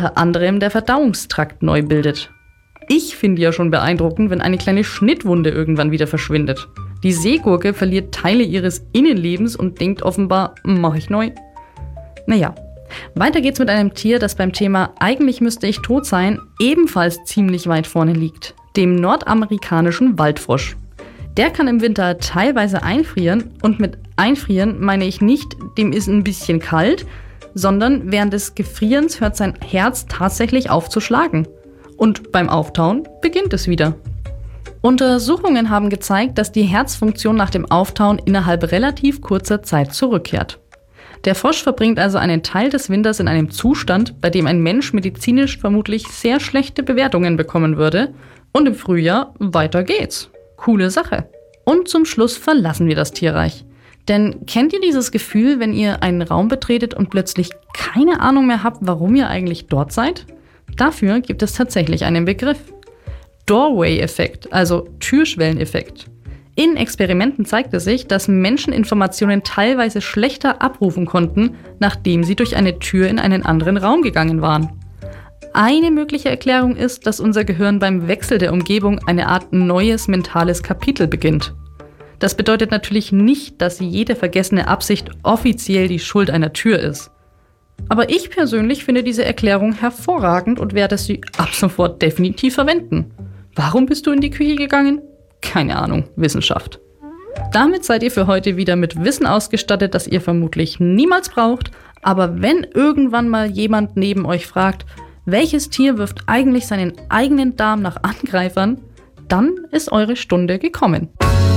unter anderem der Verdauungstrakt neu bildet. Ich finde ja schon beeindruckend, wenn eine kleine Schnittwunde irgendwann wieder verschwindet. Die Seegurke verliert Teile ihres Innenlebens und denkt offenbar, mach ich neu. Naja, weiter geht's mit einem Tier, das beim Thema "Eigentlich müsste ich tot sein" ebenfalls ziemlich weit vorne liegt, dem nordamerikanischen Waldfrosch. Der kann im Winter teilweise einfrieren und mit einfrieren meine ich nicht, dem ist ein bisschen kalt, sondern während des Gefrierens hört sein Herz tatsächlich auf zu schlagen. Und beim Auftauen beginnt es wieder. Untersuchungen haben gezeigt, dass die Herzfunktion nach dem Auftauen innerhalb relativ kurzer Zeit zurückkehrt. Der Frosch verbringt also einen Teil des Winters in einem Zustand, bei dem ein Mensch medizinisch vermutlich sehr schlechte Bewertungen bekommen würde. Und im Frühjahr weiter geht's. Coole Sache. Und zum Schluss verlassen wir das Tierreich. Denn kennt ihr dieses Gefühl, wenn ihr einen Raum betretet und plötzlich keine Ahnung mehr habt, warum ihr eigentlich dort seid? Dafür gibt es tatsächlich einen Begriff. Doorway-Effekt, also Türschwelleneffekt. In Experimenten zeigte sich, dass Menschen Informationen teilweise schlechter abrufen konnten, nachdem sie durch eine Tür in einen anderen Raum gegangen waren. Eine mögliche Erklärung ist, dass unser Gehirn beim Wechsel der Umgebung eine Art neues mentales Kapitel beginnt. Das bedeutet natürlich nicht, dass jede vergessene Absicht offiziell die Schuld einer Tür ist. Aber ich persönlich finde diese Erklärung hervorragend und werde sie ab sofort definitiv verwenden. Warum bist du in die Küche gegangen? Keine Ahnung, Wissenschaft. Damit seid ihr für heute wieder mit Wissen ausgestattet, das ihr vermutlich niemals braucht. Aber wenn irgendwann mal jemand neben euch fragt, welches Tier wirft eigentlich seinen eigenen Darm nach Angreifern, dann ist eure Stunde gekommen.